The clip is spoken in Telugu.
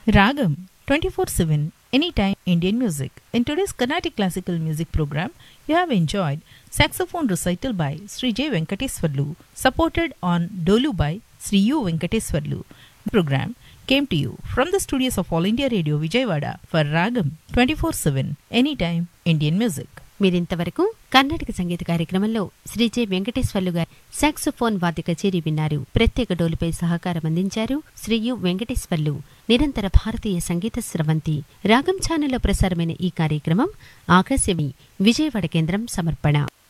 Ragam 24/7 Anytime Indian Music. In today's Carnatic Classical Music program, you have enjoyed saxophone recital by Sri J. Venkateswarlu, supported on Dolu by Sri U. Venkateswarlu. The program came to you from the studios of All India Radio Vijayawada for Ragam 24/7 Anytime Indian Music. మీరింతవరకు కర్ణాటక సంగీత కార్యక్రమంలో శ్రీ జె వెంకటేశ్వర్లు గారి సాక్సోఫోన్ వాద్య కచేరీ విన్నారు. ప్రత్యేక డోలుపై సహకారం అందించారు శ్రీ యు వెంకటేశ్వర్లు. నిరంతర భారతీయ సంగీత స్రవంతి రాగం ఛానల్లో ప్రసారమైన ఈ కార్యక్రమం ఆకాశవాణి విజయవాడ కేంద్రం సమర్పణ.